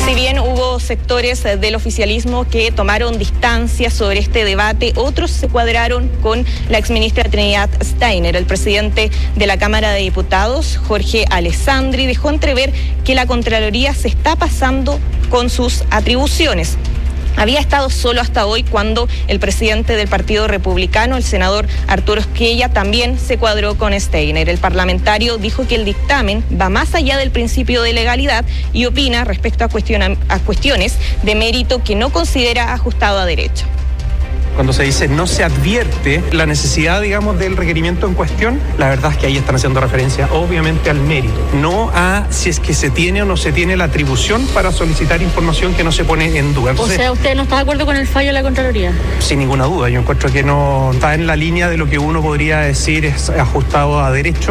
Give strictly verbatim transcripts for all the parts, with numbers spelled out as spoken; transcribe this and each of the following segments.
Si bien hubo sectores del oficialismo que tomaron distancia sobre este debate, otros se cuadraron con la exministra Trinidad Steiner. El presidente de la Cámara de Diputados, Jorge Alessandri, dejó entrever que la Contraloría se está pasando con sus atribuciones. Había estado solo hasta hoy cuando el presidente del Partido Republicano, el senador Arturo Esquella, también se cuadró con Steiner. El parlamentario dijo que el dictamen va más allá del principio de legalidad y opina respecto a, cuestiona, a cuestiones de mérito que no considera ajustado a derecho. Cuando se dice no se advierte la necesidad, digamos, del requerimiento en cuestión, la verdad es que ahí están haciendo referencia obviamente al mérito, no a si es que se tiene o no se tiene la atribución para solicitar información que no se pone en duda. Entonces, o sea, ¿usted no está de acuerdo con el fallo de la Contraloría? Sin ninguna duda, yo encuentro que no está en la línea de lo que uno podría decir es ajustado a derecho.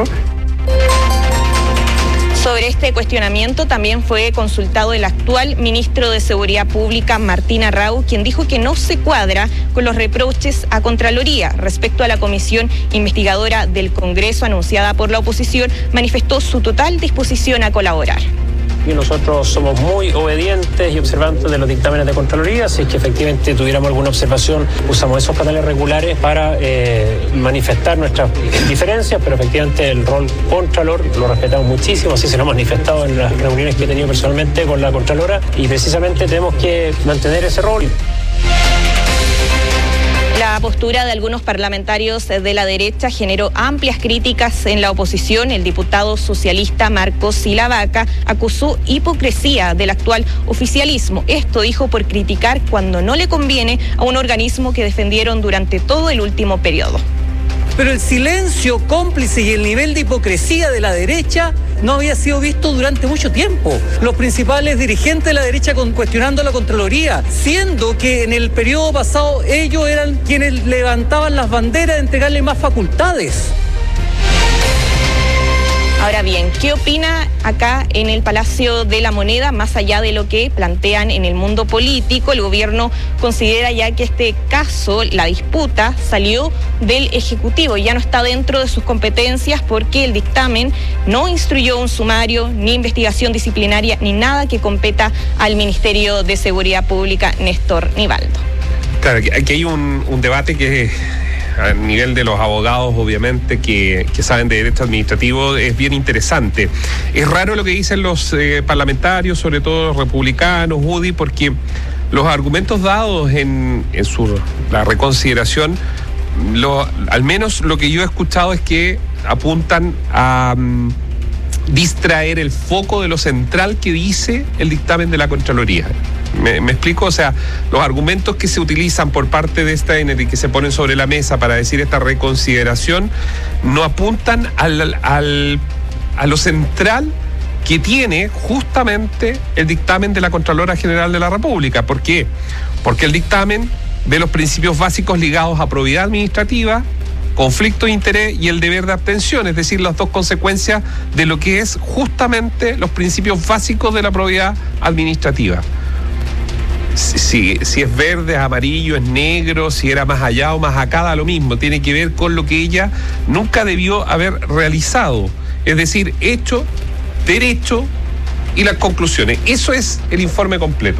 Sobre este cuestionamiento también fue consultado el actual ministro de Seguridad Pública, Martín Arrau, quien dijo que no se cuadra con los reproches a Contraloría. Respecto a la comisión investigadora del Congreso anunciada por la oposición, manifestó su total disposición a colaborar. Y nosotros somos muy obedientes y observantes de los dictámenes de Contraloría, si es que efectivamente tuviéramos alguna observación, usamos esos canales regulares para eh, manifestar nuestras diferencias, pero efectivamente el rol Contralor lo respetamos muchísimo, así se lo ha manifestado en las reuniones que he tenido personalmente con la Contralora, y precisamente tenemos que mantener ese rol. La postura de algunos parlamentarios de la derecha generó amplias críticas en la oposición. El diputado socialista Marcos Silavaca acusó hipocresía del actual oficialismo. Esto dijo por criticar cuando no le conviene a un organismo que defendieron durante todo el último periodo. Pero el silencio cómplice y el nivel de hipocresía de la derecha no había sido visto durante mucho tiempo. Los principales dirigentes de la derecha con, cuestionando la Contraloría, siendo que en el periodo pasado ellos eran quienes levantaban las banderas de entregarle más facultades. Ahora bien, ¿qué opina acá en el Palacio de la Moneda? Más allá de lo que plantean en el mundo político, el gobierno considera ya que este caso, la disputa, salió del Ejecutivo, ya no está dentro de sus competencias porque el dictamen no instruyó un sumario, ni investigación disciplinaria, ni nada que competa al Ministerio de Seguridad Pública, Néstor Nivaldo. Claro, aquí hay un, un debate que a nivel de los abogados, obviamente, que, que saben de derecho administrativo, es bien interesante. Es raro lo que dicen los eh, parlamentarios, sobre todo los republicanos, U D I, porque los argumentos dados en, en su, la reconsideración, lo, al menos lo que yo he escuchado es que apuntan a um, distraer el foco de lo central que dice el dictamen de la Contraloría. ¿Me, me explico? O sea, los argumentos que se utilizan por parte de Steiner y que se ponen sobre la mesa para decir esta reconsideración no apuntan al, al, a lo central que tiene justamente el dictamen de la Contralora General de la República. ¿Por qué? Porque el dictamen ve los principios básicos ligados a probidad administrativa, conflicto de interés y el deber de abstención, es decir, las dos consecuencias de lo que es justamente los principios básicos de la probidad administrativa. Si, si es verde, es amarillo, es negro, si era más allá o más acá, da lo mismo. Tiene que ver con lo que ella nunca debió haber realizado. Es decir, hecho, derecho y las conclusiones. Eso es el informe completo.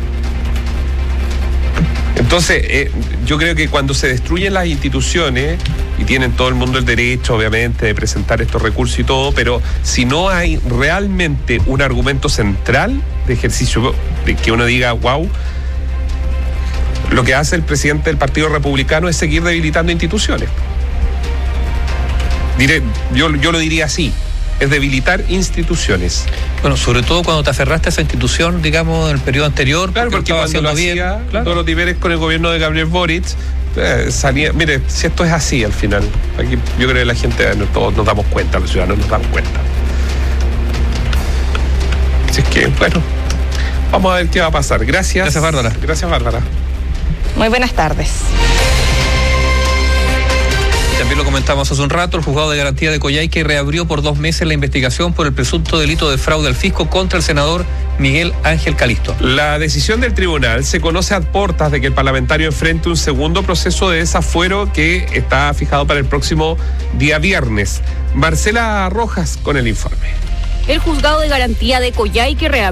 Entonces, eh, yo creo que cuando se destruyen las instituciones, y tienen todo el mundo el derecho, obviamente, de presentar estos recursos y todo, pero si no hay realmente un argumento central de ejercicio, de que uno diga, wow, lo que hace el presidente del Partido Republicano es seguir debilitando instituciones. Diré, yo, yo lo diría así. Es debilitar instituciones. Bueno, sobre todo cuando te aferraste a esa institución, digamos, en el periodo anterior. Claro, porque cuando lo hacía, bien, claro. Todos los niveles con el gobierno de Gabriel Boric, eh, salía, mire, si esto es así al final, aquí yo creo que la gente, todos nos damos cuenta, los ciudadanos nos damos cuenta. Así es que, bueno, vamos a ver qué va a pasar. Gracias. Gracias, Bárbara. Gracias, Bárbara. Muy buenas tardes. También lo comentamos hace un rato, el juzgado de garantía de Coyhaique reabrió por dos meses la investigación por el presunto delito de fraude al fisco contra el senador Miguel Ángel Calisto. La decisión del tribunal se conoce a portas de que el parlamentario enfrente un segundo proceso de desafuero que está fijado para el próximo día viernes. Marcela Rojas con el informe. El juzgado de garantía de Coyhaique reabrió